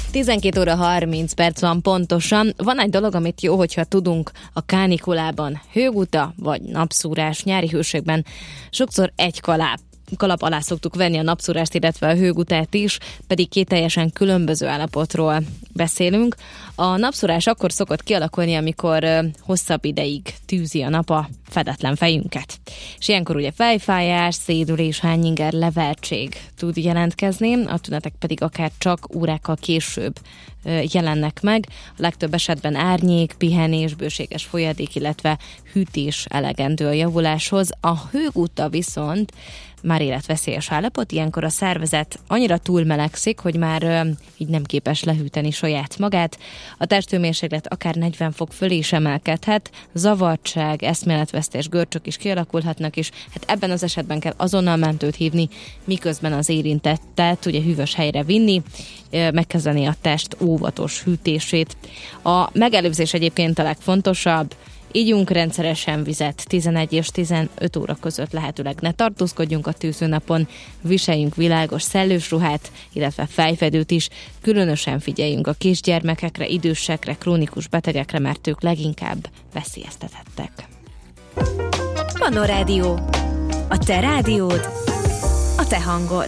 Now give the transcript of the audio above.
12 óra 30 perc van pontosan. Van egy dolog, amit jó, hogyha tudunk a kánikulában. Hőguta vagy napszúrás. Nyári hőségben sokszor egy kalap alá szoktuk venni a napszúrást, illetve a hőgutát is, pedig két teljesen különböző állapotról beszélünk. A napszúrás akkor szokott kialakulni, amikor hosszabb ideig tűzi a nap a fedetlen fejünket. És ilyenkor ugye fejfájás, szédülés, hányinger, levertség tud jelentkezni, a tünetek pedig akár csak órákkal később jelennek meg. A legtöbb esetben árnyék, pihenés, bőséges folyadék, illetve hűtés elegendő a javuláshoz. A hőguta viszont már életveszélyes állapot, ilyenkor a szervezet annyira túlmelegszik, hogy már így nem képes lehűteni saját magát. A testhőmérséklet akár 40 fok fölé is emelkedhet, zavartság, eszméletvesztés, görcsök is kialakulhatnak, és hát ebben az esetben kell azonnal mentőt hívni, miközben az érintettet ugye hűvös helyre vinni, megkezdeni a test óvatos hűtését. A megelőzés egyébként a legfontosabb. Ígyunk rendszeresen vizet, 11 és 15 óra között lehetőleg ne tartózkodjunk a tűzőnapon, viseljünk világos szellős ruhát, illetve fejfedőt is, különösen figyeljünk a kisgyermekekre, idősekre, krónikus betegekre, mert ők leginkább veszélyeztetettek. Manna Rádió. A te rádiód, a te hangod.